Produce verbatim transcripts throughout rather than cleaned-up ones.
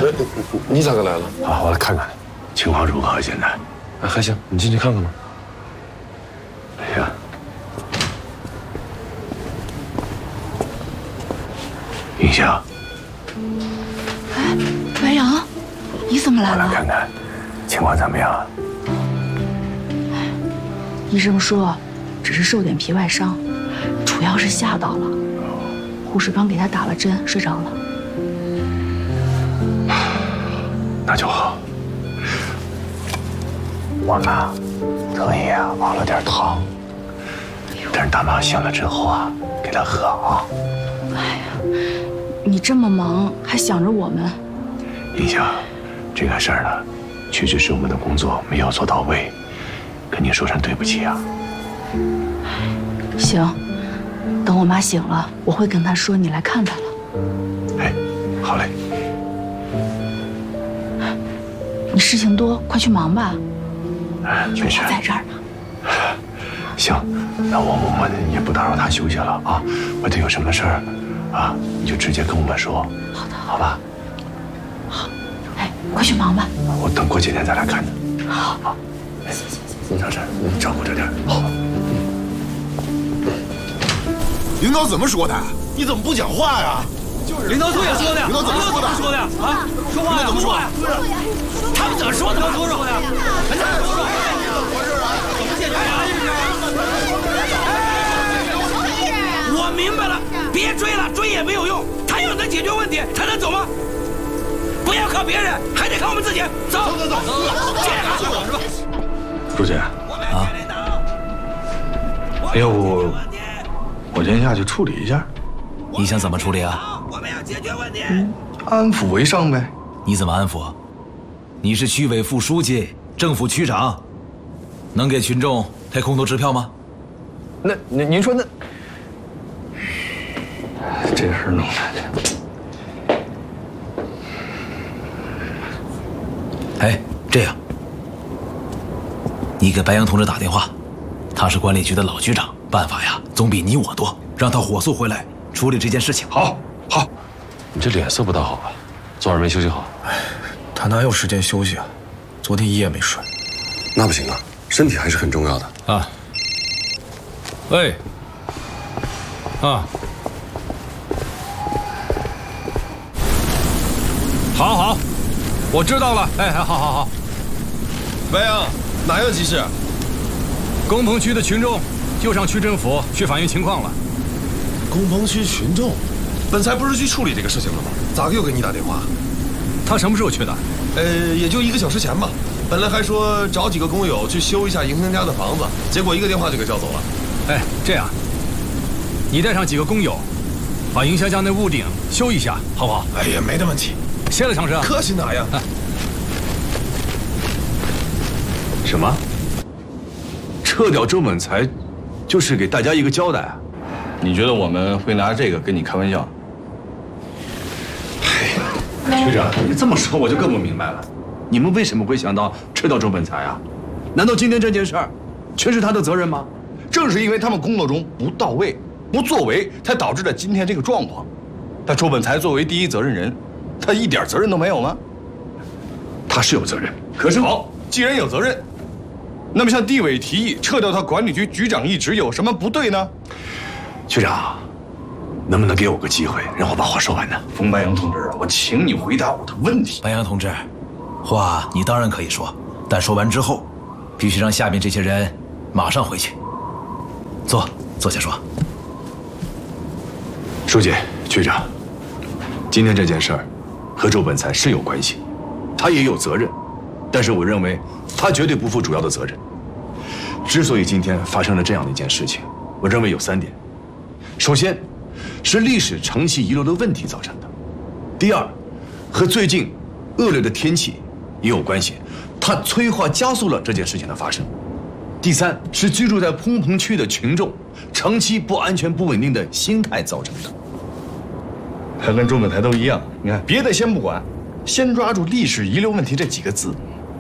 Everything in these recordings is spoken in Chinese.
你咋个来了？ 啊，我来看看，情况如何？现在？ 啊，还行，你进去看看吧。 哎呀，云香。 哎，白杨，你怎么来了？ 我来看看，情况怎么样？ 医生说，只是受点皮外伤，主要是吓到了。护士刚给他打了针，睡着了。 那就好。我呢，特意啊熬了点汤，等大妈醒了之后啊，给她喝啊。 哎呀，你这么忙，还想着我们。 云香，这个事儿呢，确实是我们的工作没有做到位，跟你说声对不起啊。 行，等我妈醒了，我会跟她说你来看她了。 哎，好嘞。 你事情多，快去忙吧。 哎，没事。 我在这儿呢。 行，那我我们也不打扰她休息了啊。回头有什么事儿，啊，你就直接跟我们说。 好的， 好吧。 好，哎，快去忙吧。 我等过几天再来看你。 好， 好。哎，谢谢谢谢。小陈，你照顾着点。好。 领导怎么说的？你怎么不讲话呀？ 就是领导组也说的呀。 领导怎么说的？ 说的呀？啊，说话呀？ 怎么说呀？ 他们怎么说的？说说呀？咱这说说。 怎么回事啊？ 怎么解决呀？我明白了，别追了，追也没有用。他要能解决问题，他能走吗？不要靠别人，还得靠我们自己。走走走走，接着干是吧？ 朱姐啊，要不我先下去处理一下。 你想怎么处理啊？ 我们要解决问题。 嗯，安抚为上呗。 你怎么安抚？你是区委副书记、政府区长，能给群众开空头支票吗？ 那您您说那这事儿弄的， 哎，这样，你给白杨同志打电话，他是管理局的老局长，办法呀总比你我多，让他火速回来处理这件事情。 好，好。 你这脸色不大好啊，昨晚没休息好。 哎，他哪有时间休息啊？昨天一夜没睡。 那不行啊，身体还是很重要的啊。喂，啊，好好，我知道了。哎，好好好。 白杨，哪有急事？ 工棚区的群众就上区政府去反映情况了。 工棚区群众，本才不是去处理这个事情的吗？咋个又给你打电话？ 他什么时候去的？ 呃，也就一个小时前吧。本来还说找几个工友去修一下迎香家的房子，结果一个电话就给叫走了。 哎，这样，你带上几个工友，把迎香家那屋顶修一下，好不好？ 哎呀，没的问题。 谢了，厂长。 客气哪样？啊、 什么？撤掉周本才，就是给大家一个交代啊？ 你觉得我们会拿这个跟你开玩笑？ 哎，局长，你这么说我就更不明白了。你们为什么会想到撤掉周本才啊？难道今天这件事儿全是他的责任吗？ 正是因为他们工作中不到位、不作为，才导致了今天这个状况。但周本才作为第一责任人，他一点责任都没有吗？ 他是有责任，可是好，既然有责任，那么向地委提议撤掉他管理局局长一职有什么不对呢？ 局长，能不能给我个机会，让我把话说完呢？ 冯白杨同志，我请你回答我的问题。 白杨同志，话你当然可以说，但说完之后，必须让下面这些人马上回去。坐，坐下说。 书记、局长，今天这件事儿和周本才是有关系，他也有责任，但是我认为他绝对不负主要的责任。之所以今天发生了这样的一件事情，我认为有三点。首先，是历史承袭遗留的问题造成的；第二，和最近恶劣的天气也有关系，它催化加速了这件事情的发生；第三，是居住在空棚区的群众长期不安全、不稳定的心态造成的。 他跟周本才都一样，你看，别的先不管，先抓住历史遗留问题这几个字。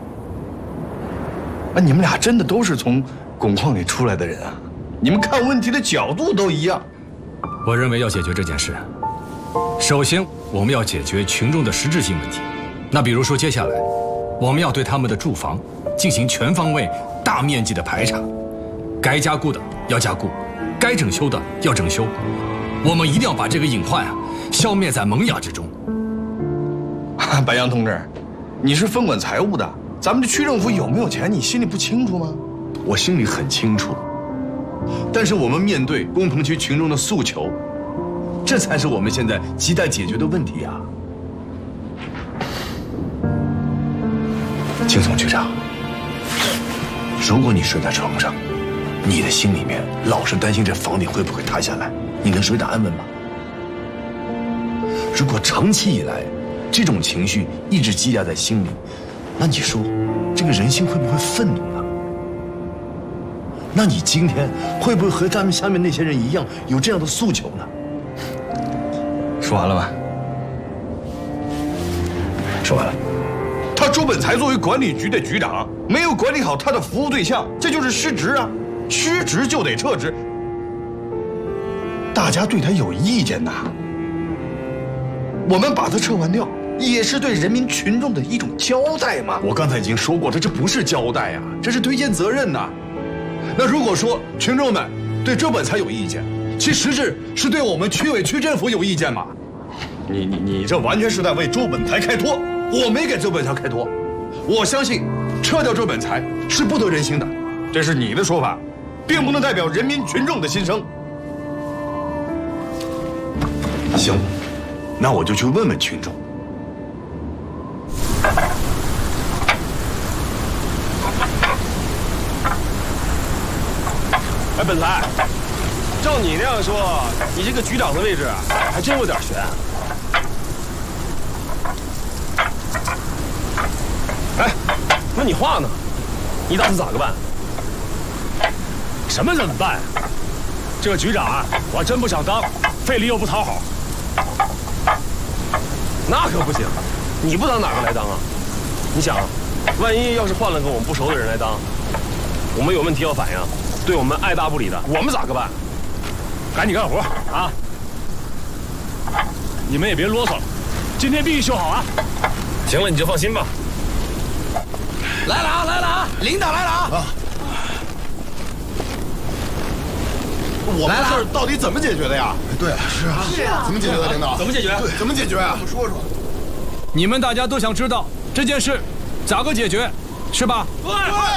啊，你们俩真的都是从汞矿里出来的人啊？你们看问题的角度都一样。 我认为要解决这件事，首先我们要解决群众的实质性问题， 那比如说接下来，我们要对他们的住房进行全方位、大面积的排查，该加固的要加固，该整修的要整修，我们一定要把这个隐患啊消灭在萌芽之中。 白杨同志，你是分管财务的，咱们这区政府有没有钱，你心里不清楚吗？ 我心里很清楚，但是我们面对工棚区群众的诉求，这才是我们现在亟待解决的问题啊！青松局长，如果你睡在床上，你的心里面老是担心这房顶会不会塌下来，你能睡得安稳吗？如果长期以来，这种情绪一直积压在心里，那你说，这个人心会不会愤怒呢？那你今天会不会和咱们下面那些人一样，有这样的诉求呢？ 说完了吧？ 说完了。 他周本才作为管理局的局长，没有管理好他的服务对象，这就是失职啊！失职就得撤职。大家对他有意见呐，我们把他撤换掉，也是对人民群众的一种交代嘛。 我刚才已经说过了，这不是交代呀，这是推卸责任呐。那如果说群众们对周本才有意见，其实质是对我们区委区政府有意见嘛？你你你这完全是在为周本才开脱，我没给周本才开脱，我相信撤掉周本才是不得人心的，这是你的说法，并不能代表人民群众的心声。行，那我就去问问群众。 哎，本才，照你那样说，你这个局长的位置还真有点悬。哎，那你话呢？你打算咋个办？ 什么怎么办？这个局长啊，我真不想当，费力又不讨好。 那可不行，你不当哪个来当啊？你想，万一要是换了个我们不熟的人来当，我们有问题要反映，对我们爱答不理的，我们咋个办？ 赶紧干活啊！你们也别啰嗦了，今天必须修好啊！ 行了，你就放心吧。 来了啊，来了啊，领导来了啊！啊我们事儿到底怎么解决的呀？ 对啊，是啊， 是啊，怎么解决的，领导？ 怎么解决？ 对，怎么解决啊？说说。 你们大家都想知道这件事咋个解决，是吧？ 对。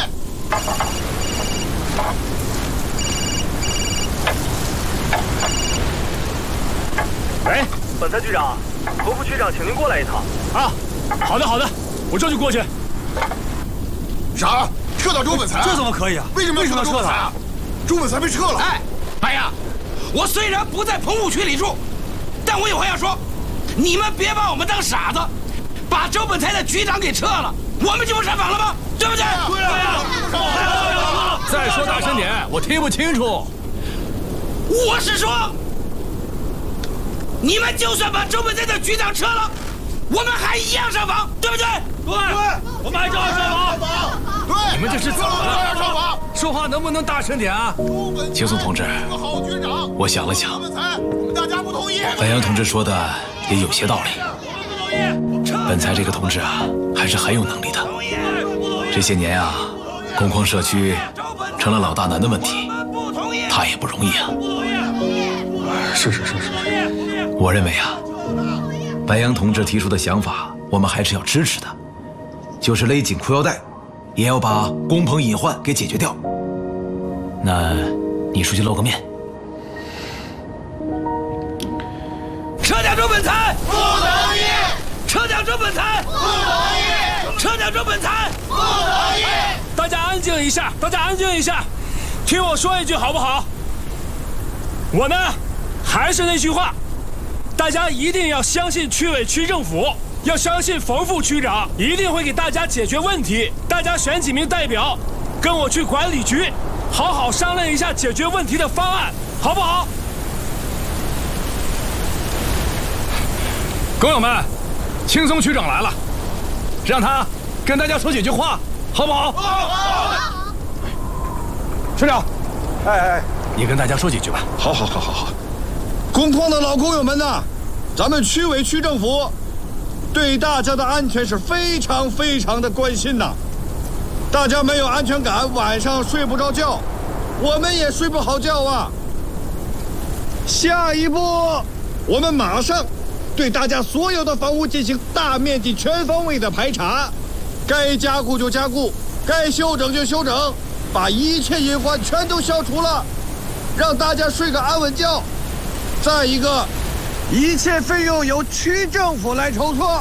喂， 本才局长，侯副区长，请您过来一趟。 啊，好的好的，我这就过去。 啥？撤掉周本才？ 这怎么可以啊？ 为什么为什么要撤他？周本才被撤了。 哎，白杨，我虽然不在棚户区里住，但我有话要说，你们别把我们当傻子，把周本才的局长给撤了，我们就不上访了吗？对不对？ 对啊。 再说大声点，我听不清楚。 我是说，你们就算把周本才的局长撤了，我们还一样上访，对不对？ 对，我们还照样上访。 对， 你们这是怎么了？说话能不能大声点啊？ 青松同志，我想了想，白杨同志说的也有些道理。本才这个同志啊，还是很有能力的。这些年啊，工矿社区成了老大难的问题，他也不容易啊。 是是是是是。 我认为啊，白杨同志提出的想法，我们还是要支持的，就是勒紧裤腰带，也要把工棚隐患给解决掉。那你出去露个面。 撤掉周本才，不同意；撤掉周本才，不同意；撤掉周本才，不同意。 大家安静一下，大家安静一下，听我说一句好不好？我呢，还是那句话，大家一定要相信区委区政府，要相信冯副区长一定会给大家解决问题。大家选几名代表，跟我去管理局，好好商量一下解决问题的方案，好不好？工友们，青松区长来了，让他跟大家说几句话，好不好？好。区长，哎哎，你跟大家说几句吧。 好，好，好，好，好。工矿的老工友们呐，咱们区委区政府对大家的安全是非常非常的关心呐。大家没有安全感，晚上睡不着觉，我们也睡不好觉啊。下一步，我们马上对大家所有的房屋进行大面积、全方位的排查，该加固就加固，该修整就修整，把一切隐患全都消除了，让大家睡个安稳觉。再一个，一切费用由区政府来筹措。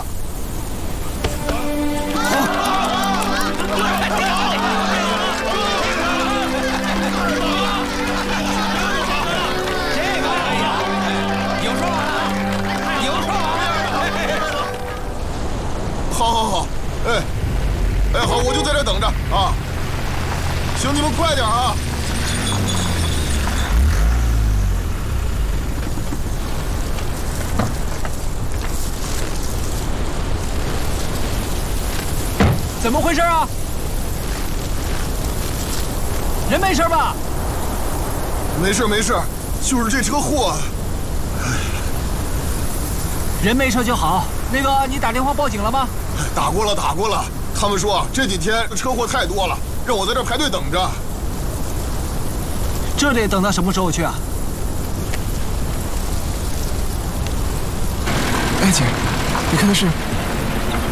好，好，好，哎，哎，好，我就在这等着啊。行，你们快点啊！ 怎么回事啊？人没事吧？ 没事没事，就是这车祸。 人没事就好。那个，你打电话报警了吗？ 打过了，打过了。他们说这几天车祸太多了，让我在这排队等着。 这得等到什么时候去啊？ 哎，姐，你看的是